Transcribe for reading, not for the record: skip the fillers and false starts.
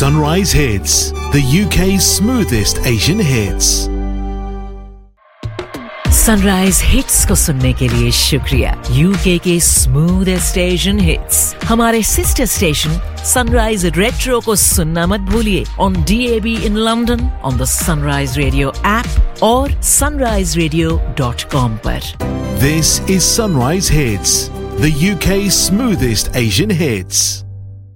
Sunrise Hits, the UK's smoothest Asian hits. Sunrise hits को सुनने के लिए शुक्रिया। यूके के स्मूथेस्ट एशियन हिट्स हमारे सिस्टर स्टेशन सनराइज रेट्रो को सुनना मत भूलिए on DAB in London, on the sunrise radio app और sunriseradio.com पर। This is Sunrise Hits, the UK's smoothest Asian hits.